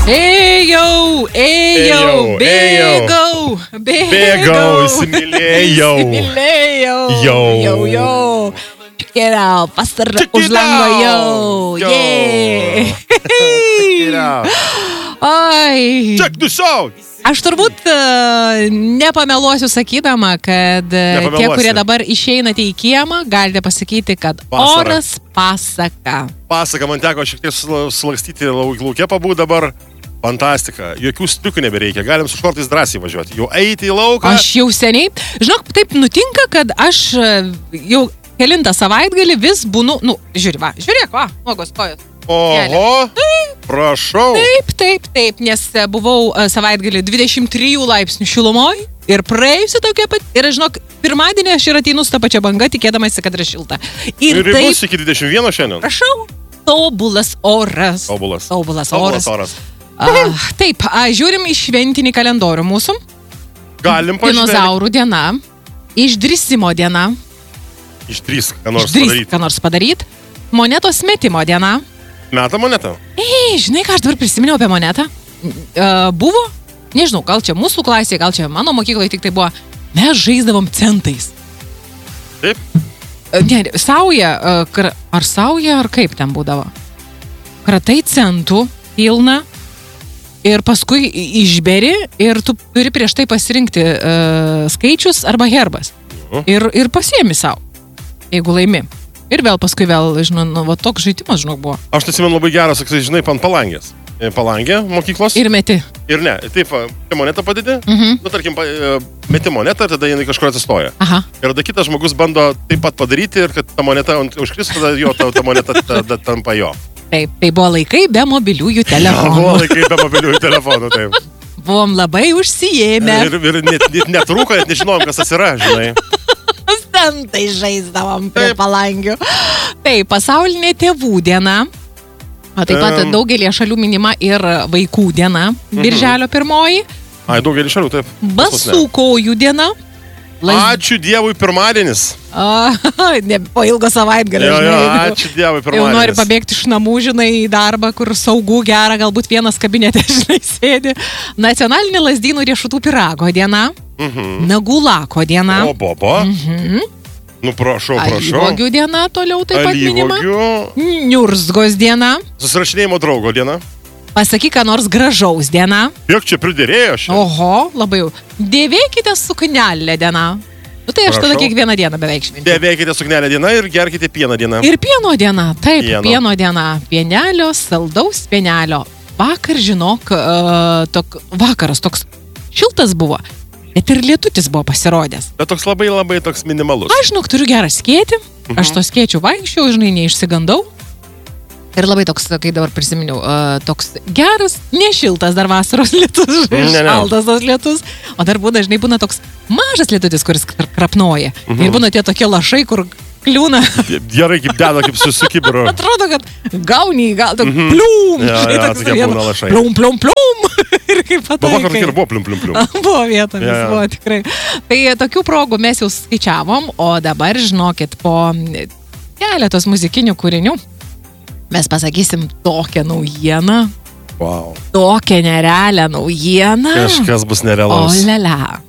Ėjau, bėgau, įsimylėjau. Jau. Geriau, vasara už lango jau. Oi. Check this out. Aš turbūt nepameluosiu sakydama, kad tie, kurie dabar išeinate į kiemą, galite pasakyti, kad oras pasaka. Pasaka, man teko šiek tiek sulakstyti lauke pabūti dabar. Fantastika. Jokių striukų nebereikia. Galim su šortais drąsiai važiuoti. Jau eiti į lauką. Aš jau seniai. Žinok, taip nutinka, kad aš jau kelintą savaitgalį vis būnu, žiūrėk, nuogos kojos. Oho, prašau. Taip, nes buvau savaitgalį 23 laipsnių šilumoj ir praėjusi tokia pat. Ir žinok, pirmadienį aš ir ateinu su tą pačią bangą, tikėdamasi, kad yra šilta. Ir bus iki 21 šiandien. Prašau, tobulas oras. Tobulas oras. Taip, žiūrim į šventinį kalendorių mūsų. Galim pažvelgti. Dinozaurų diena, išdrįsimo diena. Išdrįsk, ką nors padaryti. Monetos metimo diena. Meta monetą? Žinai, ką aš dabar prisiminiau apie monetą? Buvo, nežinau, gal čia mūsų klasėje, gal čia mano mokykloje tik tai buvo, mes žaisdavom centais. Taip? Ne, sauja, ar kaip ten būdavo? Kratai centų, pilna, ir paskui išberi ir tu turi prieš tai pasirinkti skaičius arba herbas. Ir pasiemi savo, jeigu laimi. Ir paskui žinau, toks žaidimas, buvo. Aš atsimenu labai geras, žinai, ant palangės. Palangė mokyklos. Ir meti. Ir ne, taip, monetą padedi, tarkim, meti monetą ir tada jinai kažkur atsistoja. Aha. Ir tada kitas žmogus bando taip pat padaryti ir kad ta moneta užkris, tada jo, ta moneta tampa jo. Taip, tai buvo laikai be mobiliųjų telefonų. Taip. Buvom labai užsiėmę. Ir netrūko, net nežinojom, kas tas yra, žinai. Centai žaisdavom prie palangių. Tai pasaulinė tėvų diena, o taip pat daugelį šalių minima ir vaikų diena, birželio 1. Daugelį šalių, taip. Basų kojų diena. Ačiū Dievui pirmadienis. Po ilgo savaitgalio, žinai. Ačiū Dievui pirmadienis. Jau nori pabėgti iš namų, žinai, į darbą, kur saugų, gera, galbūt vienas kabinete, žinai, sėdi. Nacionalinė Lazdynų riešutų pyrago diena. Nagų lako diena. Nu, prašau. Alyvuogių diena toliau taip pat minima. Niurzgos diena. Susirašinėjimo draugo diena. Pasakyk, ką nors gražaus diena. Juk čia pridėrėjo šiandien. Oho, labai jau. Dėvėkite suknelę diena. Nu tai aš tada kiekvieną dieną beveik švenčiu. Dėvėkite suknelę diena ir gerkite pieną diena. Ir pieno diena, taip, pieno diena. Pienelio, saldaus pienelio. Vakar, žinok, vakaras toks šiltas buvo. Bet ir lietutis buvo pasirodęs. Bet toks labai toks minimalus. Aš, žinok, turiu gerą skėtį. Aš to skėčių vaikščiau, žinai, neišsigandau. Ir labai toks, kai dabar prisiminiau, toks geras, nešiltas dar vasaros lietus, šaltas tas lietus. O dar dažnai būna toks mažas lietutis, kuris krapnoja. Ir būna tie tokie lašai, kur kliūna. Gerai, kaip deda, kaip su kibiru. Atrodo, kad gauni, plium. Plium. Ir kaip pataikai. Vakar ir buvo plium. Buvo vietomis, buvo tikrai. Tai tokių progų mes jau skaičiavom, o dabar, žinokit, po keletos muzikinių kūrinių mes pasakysim tokią naujieną. Wow. Tokią nerealią naujieną. Kažkas bus nerealaus. O lele.